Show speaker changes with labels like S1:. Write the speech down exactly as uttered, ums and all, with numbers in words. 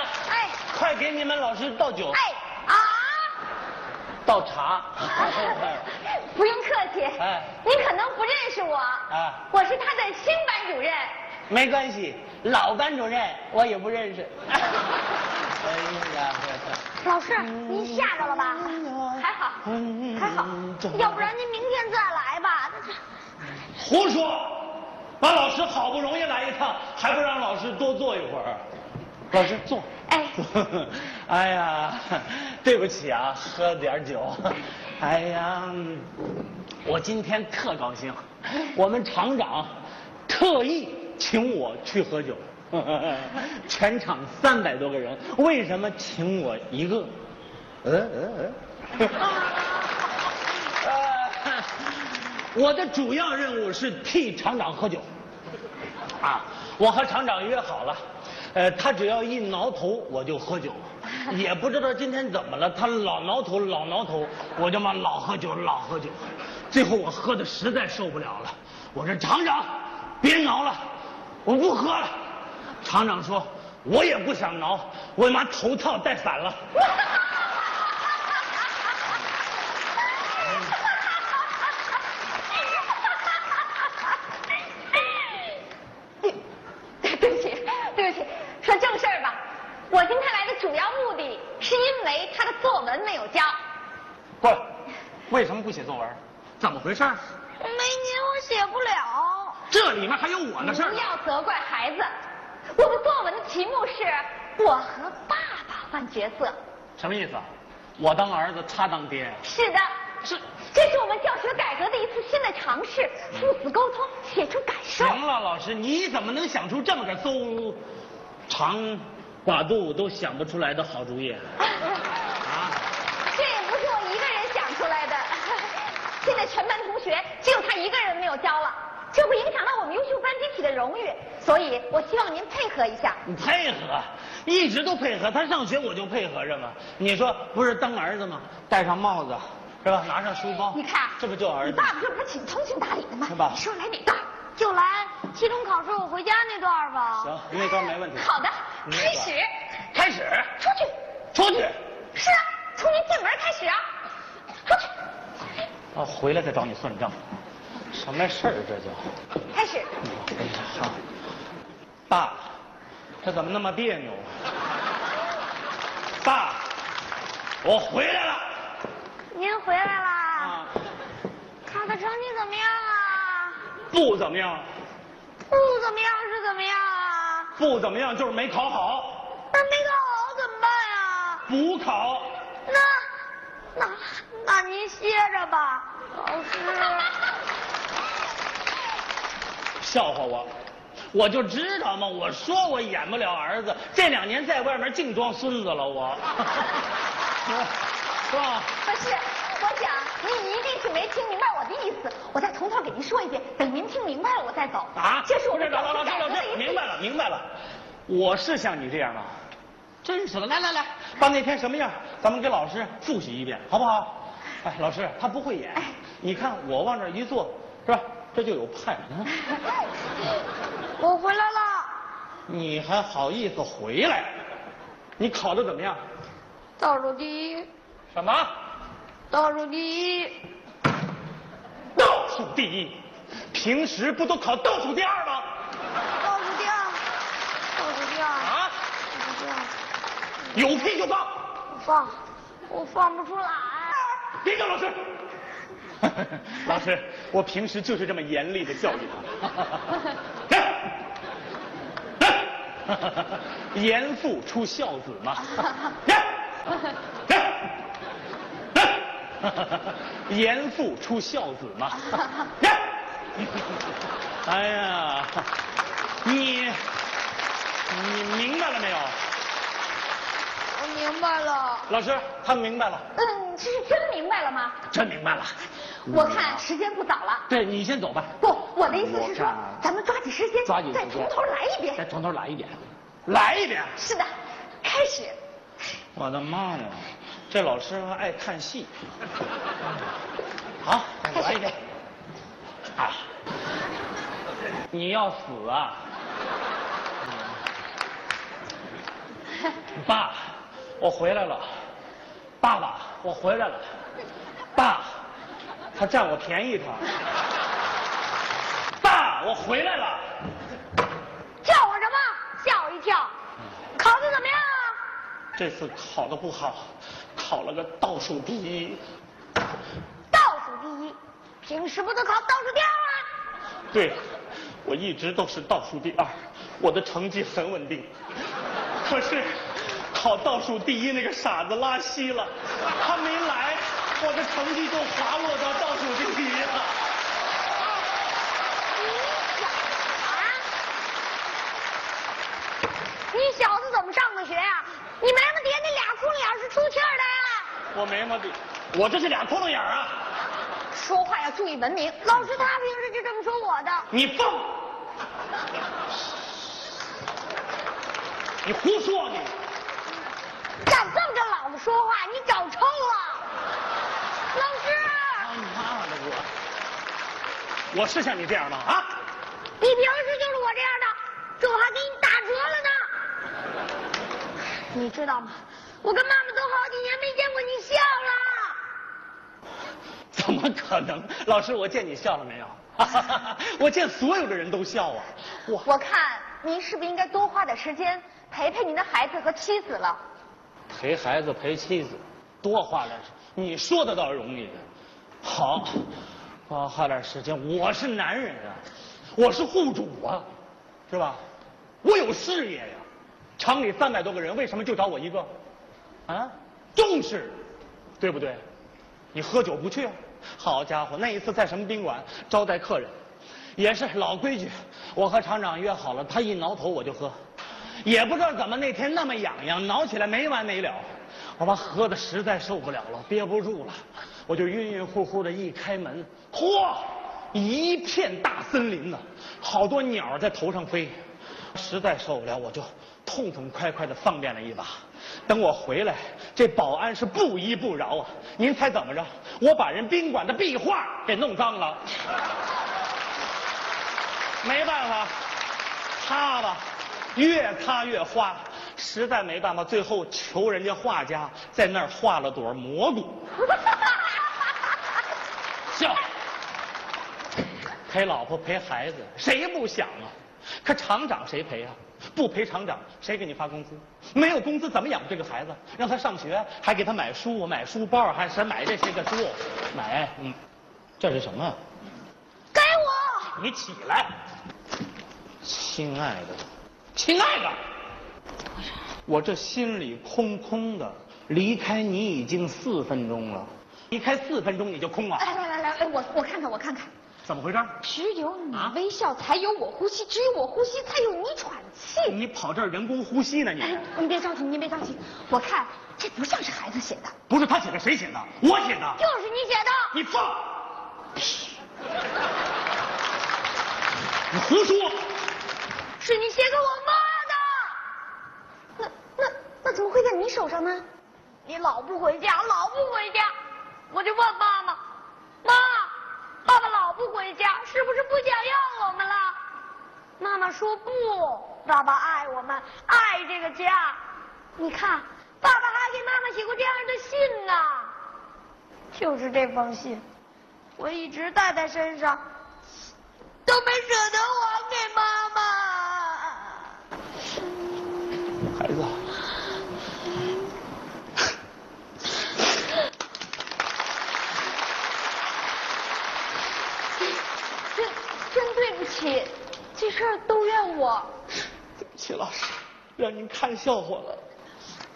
S1: 哎，
S2: 快给你们老师倒酒。
S1: 哎啊，
S2: 倒茶。
S1: 不用客气。
S2: 哎，
S1: 您可能不认识我。
S2: 啊，
S1: 我是他的新班主任。
S2: 没关系，老班主任我也不认识。哎呀，
S1: 老师，您吓着了吧？还好，还好，要不然您明天再来吧。
S2: 胡说！把老师好不容易来一趟，还不让老师多坐一会儿？老师坐。
S1: 哎，
S2: 哎呀，对不起啊，喝点酒。哎呀，我今天特高兴，我们厂长特意请我去喝酒。全场三百多个人，为什么请我一个？嗯嗯嗯。呃，我的主要任务是替厂长喝酒。啊，我和厂长约好了，呃，他只要一挠头我就喝酒，也不知道今天怎么了，他老挠头老挠头，我就嘛老喝酒老喝酒，最后我喝的实在受不了了，我说厂长，别挠了，我不喝了。厂长说：“我也不想挠，我妈头套戴反了。”
S1: 对不起，对不起，说正事儿吧。我今天来的主要目的是因为他的作文没有交。
S2: 不，为什么不写作文？怎么回事？
S1: 没您我写不了。
S2: 这里面还有我的事儿。
S1: 不要责怪孩子。我的作文的题目是我和爸爸换角色。
S2: 什么意思啊？我当儿子，他当爹。
S1: 是的，
S2: 是，
S1: 这是我们教学改革的一次新的尝试，父子沟通，写出感受。
S2: 行了，老师，你怎么能想出这么个邹长寡肚都想不出来的好主意？啊？
S1: 这也不是我一个人想出来的，现在全班同学只有他一个人没有交了。这会影响到我们优秀班集体的荣誉，所以我希望您配合一下。
S2: 你配合，一直都配合。他上学我就配合着嘛。你说不是当儿子吗？戴上帽子，是吧？拿上书包，
S1: 你看，
S2: 这不就儿子？
S1: 你爸爸这不是挺通情达理的吗？
S2: 是吧？
S1: 你说来哪段？就来期中考试我回家那段吧。
S2: 行，那段没问题。
S1: 好的，开始。
S2: 开始。
S1: 出去。
S2: 出去。是
S1: 啊，从您进门开始啊。出去。
S2: 啊，回来再找你算账。什么事儿这就？
S1: 开始。
S2: 哎呀，好。爸，这怎么那么别扭？爸，我回来了。
S1: 您回来啦？
S2: 啊。
S1: 考的成绩怎么样啊？
S2: 不怎么样。
S1: 不怎么样是怎么样啊？
S2: 不怎么样就是没考好。
S1: 那没考好怎么办呀？
S2: 补考。
S1: 那那那您歇着吧，老师。
S2: 笑话我，我就知道嘛！我说我演不了儿子，这两年在外面净装孙子了，我，是吧？
S1: 不是，我想您一定是没听明白我的意思，我再从头给您说一遍，等您听明白了我再走。
S2: 啊！
S1: 这是我们
S2: 老老老师老师，明白了明白了，我是像你这样吗？真是的，来来来，把那天什么样，咱们给老师复习一遍，好不好？哎，老师他不会演，哎、你看我往这一坐，是吧？这就有派。
S1: 我回来了。
S2: 你还好意思回来？你考的怎么样？
S1: 倒数第一。
S2: 什么？
S1: 倒数第一。
S2: 倒数第一？平时不都考倒数第二吗？
S1: 倒数第二。倒数第二。
S2: 啊？
S1: 倒数第二。
S2: 有屁就放。
S1: 放，我放不出来。
S2: 别叫老师。老师，我平时就是这么严厉的教育他。严父出孝子嘛。严父出孝子嘛。哎呀，你你明白了没有？
S1: 我明白了。
S2: 老师，他们明白了。
S1: 嗯，这是真明白了吗？
S2: 真明白了。
S1: 我看时间不早了。
S2: 对，你先走吧。
S1: 不，我的意思是说，咱们抓紧时间，
S2: 抓紧时间，
S1: 再从头来一遍。
S2: 再从头来一遍，来一遍。
S1: 是的，开始。
S2: 我的妈呀，这老师还爱看戏。好，再来一遍。啊，你要死啊！ 爸，我回来了。爸爸，我回来了。爸，他占我便宜他。爸，我回来了。
S1: 叫我什么？吓我一跳。考的怎么样啊？
S2: 这次考的不好，考了个倒数第一。
S1: 倒数第一？平时不都考倒数第二吗？
S2: 对，我一直都是倒数第二，我的成绩很稳定。可是考倒数第一那个傻子拉稀了，他没来，我的成绩就滑落到倒数第一了。
S1: 你小子怎么上的学呀、啊？你没么爹那俩窟窿眼是出气儿的呀？
S2: 我没么的，我这是俩窟窿眼啊！
S1: 说话要注意文明，老师他平时就这么说我的。
S2: 你放！你胡说你！
S1: 敢这么跟老子说话，你找抽了！老师！
S2: 他妈的我！我是像你这样吗？啊！
S1: 你平时就是我这样的，这我还给你打折了呢。你知道吗？我跟妈妈都好几年没见过你笑了。
S2: 怎么可能？老师，我见你笑了没有？我见所有的人都笑啊！
S1: 我我看您是不是应该多花点时间陪陪您的孩子和妻子了？
S2: 陪孩子陪妻子，多花点时间，你说的倒是容易的。好，多花点时间。我是男人啊，我是户主啊，是吧？我有事业呀。厂里三百多个人，为什么就找我一个？啊，重视，对不对？你喝酒不去啊？好家伙，那一次在什么宾馆招待客人，也是老规矩，我和厂长约好了，他一挠头我就喝，也不知道怎么那天那么痒痒，挠起来没完没了，我把喝的实在受不了了，憋不住了，我就晕晕乎乎的一开门，嚯，一片大森林呢，好多鸟在头上飞，实在受不了，我就痛痛快快的方便了一把。等我回来，这保安是不依不饶啊！您猜怎么着？我把人宾馆的壁画给弄脏了，没办法，擦吧，越擦越花，实在没办法，最后求人家画家在那儿画了朵蘑菇。笑，陪老婆陪孩子，谁不想啊？可厂长谁陪啊？不陪厂长，谁给你发工资？没有工资怎么养这个孩子？让他上学，还给他买书、买书包，还是买这些个书？买，嗯，这是什么？
S1: 给我！
S2: 你起来，亲爱的，亲爱的，我这心里空空的，离开你已经四分钟了，离开四分钟你就空啊？
S1: 来来来来，我我看看我看看。
S2: 怎么回事？
S1: 只有你微笑，才有我呼吸；只有我呼吸，才有你喘气。
S2: 你跑这儿人工呼吸呢？你、
S1: 哎、你别着急，你别着急。我看这不像是孩子写的。
S2: 不是他写的，谁写的？我写的。
S1: 就是你写的。
S2: 你放！你胡说！
S1: 是你写给我妈的。那那那怎么会在你手上呢？你老不回家，老不回家，我就问妈妈，妈。爸爸老不回家，是不是不想要我们了？妈妈说不，爸爸爱我们，爱这个家。你看，爸爸还给妈妈写过这样的信呢。就是这封信，我一直带在身上，都没舍得还给妈妈。
S2: 孩子。
S1: 真对不起，这事儿都怨我。
S2: 对不起，老师，让您看笑话了。